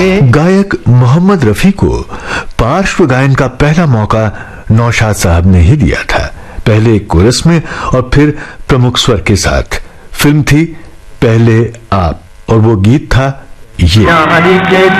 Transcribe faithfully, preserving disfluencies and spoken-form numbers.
गायक मोहम्मद रफी को पार्श्व गायन का पहला मौका नौशाद साहब ने ही दिया था, पहले एक कोरस में और फिर प्रमुख स्वर के साथ। फिल्म थी पहले आप और वो गीत था ये।